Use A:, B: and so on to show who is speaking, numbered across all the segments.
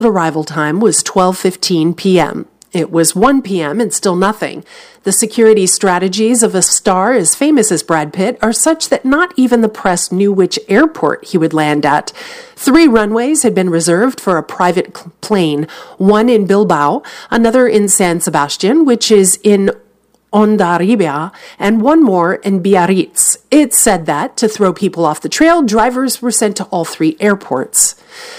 A: arrival time was 12:15 p.m. It was 1 p.m. and still nothing. The security strategies of a star as famous as Brad Pitt are such that not even the press knew which airport he would land at. 3 runways had been reserved for a private plane, one in Bilbao, another in San Sebastian, which is in Hondarribia, and one more in Biarritz. It said that, to throw people off the trail, drivers were sent to all 3 airports.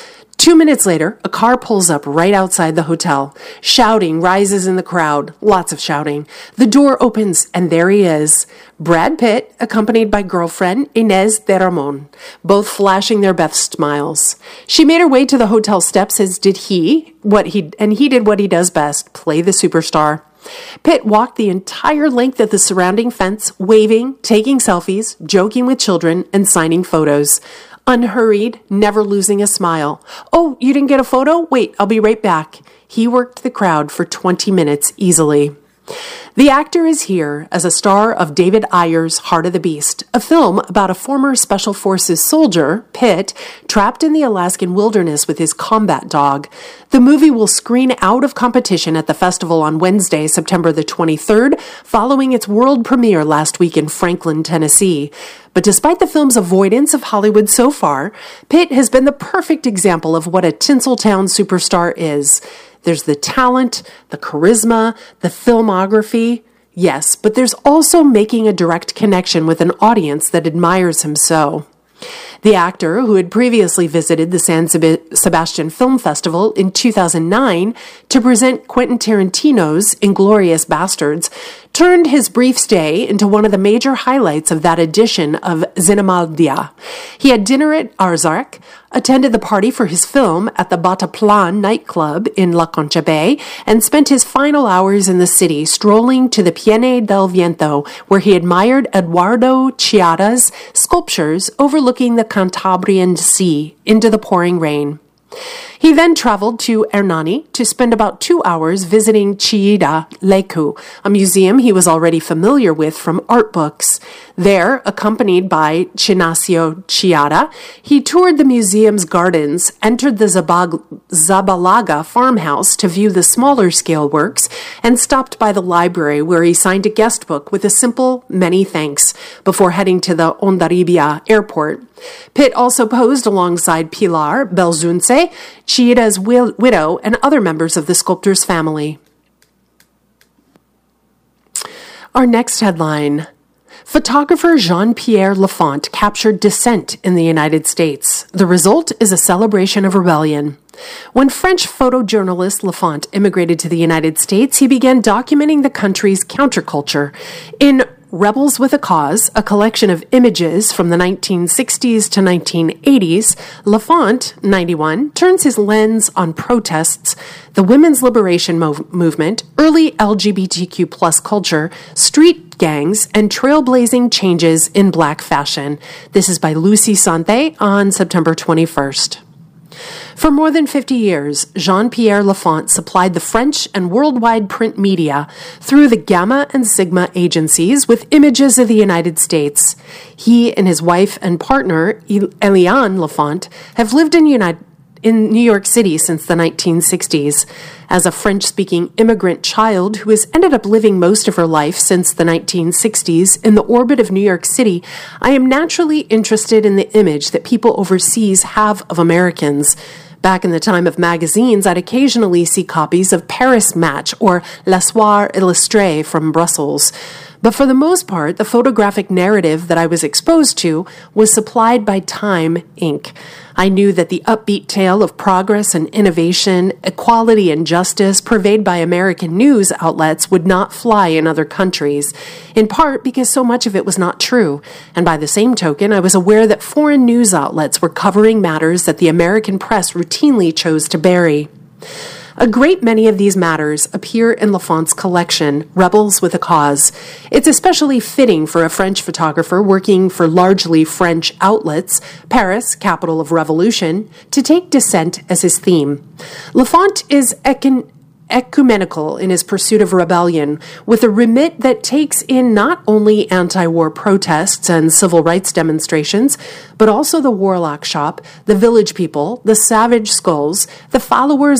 A: 2 minutes later, a car pulls up right outside the hotel. Shouting rises in the crowd. Lots of shouting. The door opens, and there he is. Brad Pitt, accompanied by girlfriend Inez de Ramon, both flashing their best smiles. She made her way to the hotel steps, as did he did what he does best, play the superstar. Pitt walked the entire length of the surrounding fence, waving, taking selfies, joking with children, and signing photos. Unhurried, never losing a smile. "Oh, you didn't get a photo? Wait, I'll be right back." He worked the crowd for 20 minutes easily. The actor is here as a star of David Ayer's Heart of the Beast, a film about a former Special Forces soldier, Pitt, trapped in the Alaskan wilderness with his combat dog. The movie will screen out of competition at the festival on Wednesday, September the 23rd, following its world premiere last week in Franklin, Tennessee. But despite the film's avoidance of Hollywood so far, Pitt has been the perfect example of what a Tinseltown superstar is. There's the talent, the charisma, the filmography. Yes, but there's also making a direct connection with an audience that admires him so. The actor, who had previously visited the San Sebastian Film Festival in 2009 to present Quentin Tarantino's Inglourious Basterds, turned his brief stay into one of the major highlights of that edition of Cinemaldia. He had dinner at Arzark, attended the party for his film at the Bataplan nightclub in La Concha Bay, and spent his final hours in the city strolling to the Piene del Viento, where he admired Eduardo Chiara's sculptures overlooking the Cantabrian Sea into the pouring rain. He then traveled to Hernani to spend about 2 hours visiting Chiida Leku, a museum he was already familiar with from art books. There, accompanied by Chinasio Chiada, he toured the museum's gardens, entered the Zabalaga farmhouse to view the smaller scale works, and stopped by the library where he signed a guest book with a simple many thanks before heading to the Hondarribia airport. Pitt also posed alongside Pilar Belzunce, Chiida's widow, and other members of the sculptor's family. Our next headline: photographer Jean-Pierre Lafont captured dissent in the United States. The result is a celebration of rebellion. When French photojournalist Lafont immigrated to the United States, he began documenting the country's counterculture. In Rebels with a Cause, a collection of images from the 1960s to 1980s, Lafont, 91, turns his lens on protests, the women's liberation movement, early LGBTQ+ culture, street gangs, and trailblazing changes in black fashion. This is by Lucy Sante on September 21st. For more than 50 years, Jean-Pierre Lafont supplied the French and worldwide print media through the Gamma and Sigma agencies with images of the United States. He and his wife and partner, Eliane Lafont, have lived in New York City since the 1960s. As a French-speaking immigrant child who has ended up living most of her life since the 1960s in the orbit of New York City, I am naturally interested in the image that people overseas have of Americans. Back in the time of magazines, I'd occasionally see copies of Paris Match or L'Asseoir Illustré from Brussels. But for the most part, the photographic narrative that I was exposed to was supplied by Time, Inc. I knew that the upbeat tale of progress and innovation, equality and justice purveyed by American news outlets would not fly in other countries, in part because so much of it was not true. And by the same token, I was aware that foreign news outlets were covering matters that the American press routinely chose to bury. A great many of these matters appear in Lafont's collection, Rebels with a Cause. It's especially fitting for a French photographer working for largely French outlets, Paris, capital of revolution, to take dissent as his theme. Lafont is ecumenical in his pursuit of rebellion, with a remit that takes in not only anti-war protests and civil rights demonstrations, but also the Warlock Shop, the Village People, the Savage Skulls, the followers